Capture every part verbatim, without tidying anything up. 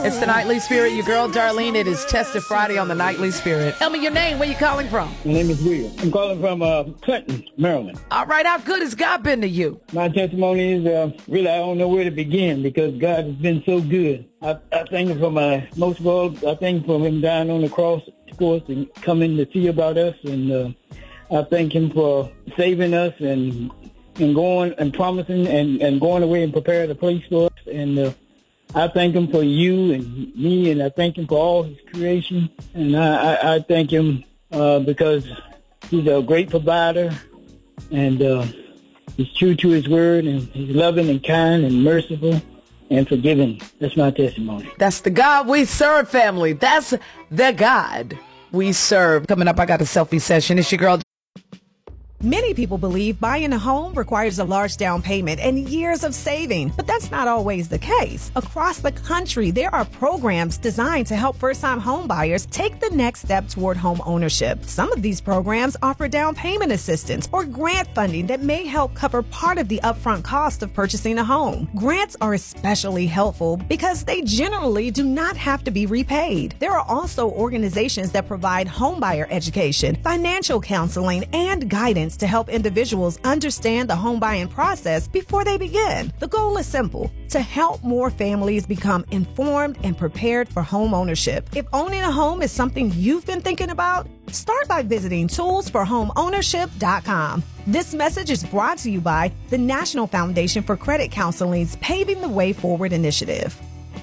It's the Nightly Spirit. Your girl, Darlene. It is Tested Friday on the Nightly Spirit. Tell me your name. Where you calling from? My name is Will. I'm calling from uh, Clinton, Maryland. All right. How good has God been to you? My testimony is, uh, really, I don't know where to begin because God has been so good. I, I thank him for my, most of all, I thank him for him dying on the cross, of course, and coming to see about us. And uh, I thank him for saving us and and going and promising and, and going away and preparing a place for us. And uh, I thank him for you and me, and I thank him for all his creation. And I, I, I thank him uh, because he's a great provider, and uh, he's true to his word, and he's loving and kind and merciful and forgiving. That's my testimony. That's the God we serve, family. That's the God we serve. Coming up, I got a selfie session. It's your girl. Many people believe buying a home requires a large down payment and years of saving, but that's not always the case. Across the country, there are programs designed to help first-time home buyers take the next step toward home ownership. Some of these programs offer down payment assistance or grant funding that may help cover part of the upfront cost of purchasing a home. Grants are especially helpful because they generally do not have to be repaid. There are also organizations that provide homebuyer education, financial counseling, and guidance to help individuals understand the home buying process before they begin. The goal is simple: to help more families become informed and prepared for home ownership. If owning a home is something you've been thinking about, start by visiting tools for home ownership dot com. This message is brought to you by the National Foundation for Credit Counseling's Paving the Way Forward initiative.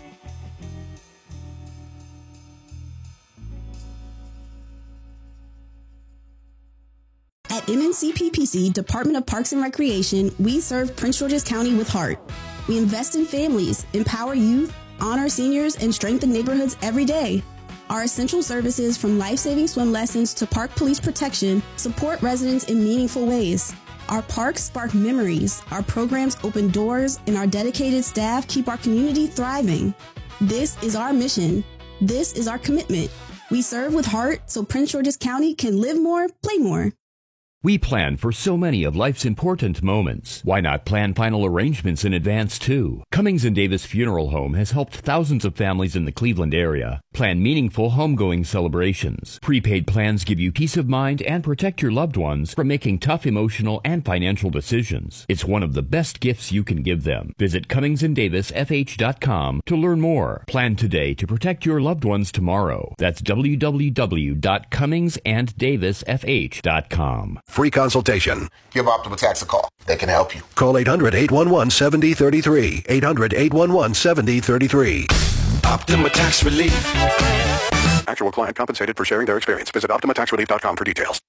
At M N C P P C, Department of Parks and Recreation, we serve Prince George's County with heart. We invest in families, empower youth, honor seniors, and strengthen neighborhoods every day. Our essential services, from life-saving swim lessons to park police protection, support residents in meaningful ways. Our parks spark memories, our programs open doors, and our dedicated staff keep our community thriving. This is our mission. This is our commitment. We serve with heart so Prince George's County can live more, play more. We plan for so many of life's important moments. Why not plan final arrangements in advance, too? Cummings and Davis Funeral Home has helped thousands of families in the Cleveland area plan meaningful homegoing celebrations. Prepaid plans give you peace of mind and protect your loved ones from making tough emotional and financial decisions. It's one of the best gifts you can give them. Visit Cummings and Davis F H dot com to learn more. Plan today to protect your loved ones tomorrow. That's w w w dot cummings and davis f h dot com. Free consultation. Give Optima Tax a call. They can help you. Call eight hundred, eight one one, seven zero three three. eight hundred, eight one one, seven zero three three. Optima Tax Relief. Actual client compensated for sharing their experience. Visit optima tax relief dot com for details.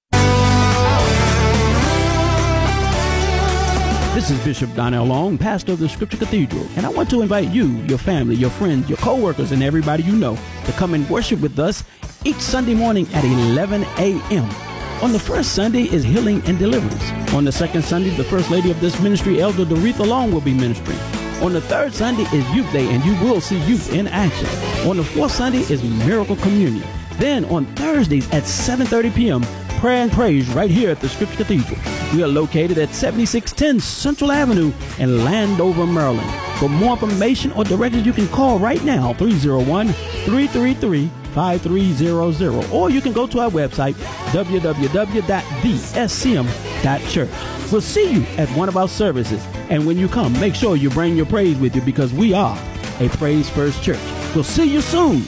This is Bishop Donnell Long, pastor of the Scripture Cathedral, and I want to invite you, your family, your friends, your co-workers, and everybody you know to come and worship with us each Sunday morning at eleven a.m. On the first Sunday is Healing and Deliverance. On the second Sunday, the First Lady of this ministry, Elder Doretha Long, will be ministering. On the third Sunday is Youth Day, and you will see youth in action. On the fourth Sunday is Miracle Communion. Then on Thursdays at seven thirty p.m., Prayer and Praise right here at the Scripture Cathedral. We are located at seventy-six ten Central Avenue in Landover, Maryland. For more information or directions, you can call right now, three oh one, three three three, five three zero zero, or you can go to our website, w w w dot the s c m dot church. We'll see you at one of our services, and when you come, make sure you bring your praise with you, because we are a Praise First Church. We'll see you soon.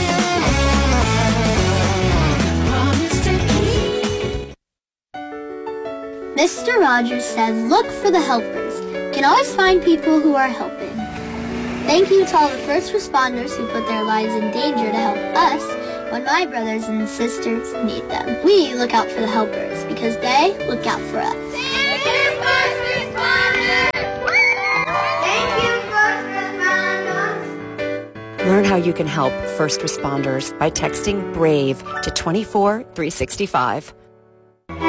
Mister Rogers said, look for the helpers. You can always find people who are helping. Thank you to all the first responders who put their lives in danger to help us when my brothers and sisters need them. We look out for the helpers because they look out for us. Thank you, first responders! Thank you, first responders! Learn how you can help first responders by texting BRAVE to two four three six five.